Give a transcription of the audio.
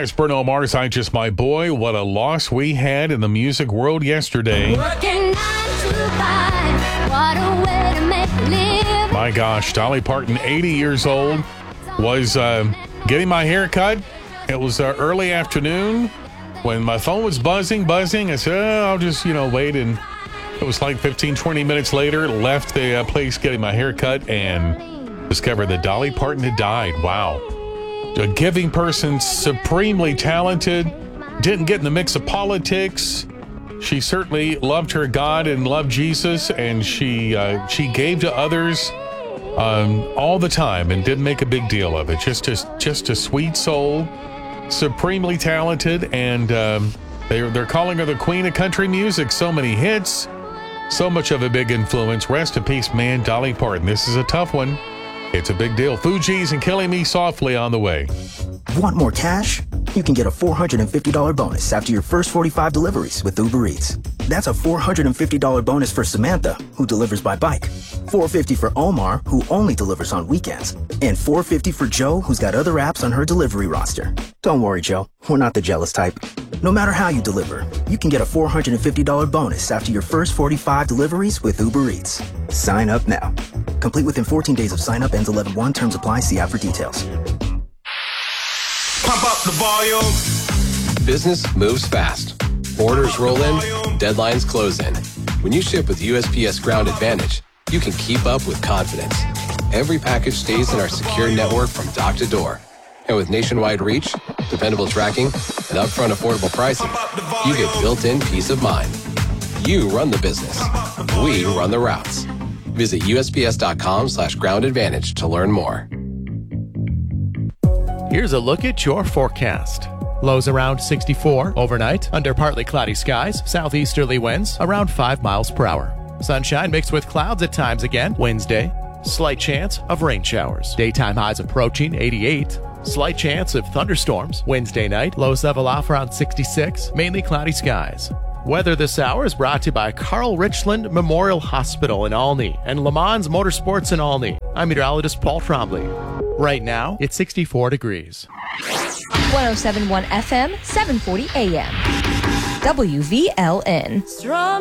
It's Bruno Mars, I Just My Boy. What a loss we had in the music world yesterday. Working 9 to 5, what a way to make a live. My gosh, Dolly Parton, 80 years old, was getting my hair cut. It was early afternoon when my phone was buzzing. I said, I'll just, wait. And it was like 15, 20 minutes later, left the place getting my hair cut and discovered that Dolly Parton had died. Wow. A giving person, supremely talented, didn't get in the mix of politics. She certainly loved her God and loved Jesus, and she gave to others all the time and didn't make a big deal of it. Just a sweet soul, supremely talented, and they're calling her the queen of country music. So many hits, so much of a big influence. Rest in peace, man, Dolly Parton. This is a tough one. It's a big deal. Fugees and Killing Me Softly on the way. Want more cash? You can get a $450 bonus after your first 45 deliveries with Uber Eats. That's a $450 bonus for Samantha, who delivers by bike. $450 for Omar, who only delivers on weekends. And $450 for Joe, who's got other apps on her delivery roster. Don't worry, Joe. We're not the jealous type. No matter how you deliver, you can get a $450 bonus after your first 45 deliveries with Uber Eats. Sign up now. Complete within 14 days of sign up. Ends 11/1. Terms apply. See app for details. Pump up the volume. Business moves fast. Orders roll in, deadlines close in. When you ship with USPS Ground Advantage, you can keep up with confidence. Every package stays in our secure network from dock to door. And with nationwide reach, dependable tracking, and upfront affordable pricing, you get built-in peace of mind. You run the business. We run the routes. Visit USPS.com/Ground Advantage to learn more. Here's a look at your forecast. Lows around 64 overnight, under partly cloudy skies, southeasterly winds around 5 miles per hour. Sunshine mixed with clouds at times again Wednesday. Slight chance of rain showers. Daytime highs approaching 88. Slight chance of thunderstorms Wednesday night. Lows level off around 66. Mainly cloudy skies. Weather this hour is brought to you by Carl Richland Memorial Hospital in Olney and Le Mans Motorsports in Olney. I'm meteorologist Paul Trombley. Right now, it's 64 degrees. 107.1 FM, 740 AM. WVLN. Strum